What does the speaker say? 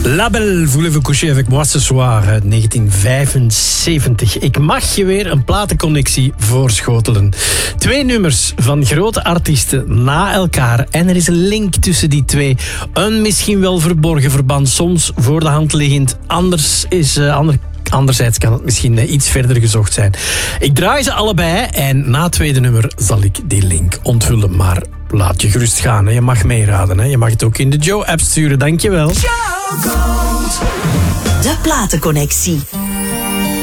La Belle, voulez-vous coucher avec moi ce soir uit 1975. Ik mag je weer een platenconnectie voorschotelen. 2 nummers van grote artiesten na elkaar. En er is een link tussen die twee. Een misschien wel verborgen verband, soms voor de hand liggend. Anderzijds kan het misschien iets verder gezocht zijn. Ik draai ze allebei en na het tweede nummer zal ik die link onthullen. Maar laat je gerust gaan. Hè. Je mag meeraden. Hè. Je mag het ook in de Joe-app sturen. Dankjewel. De platenconnectie.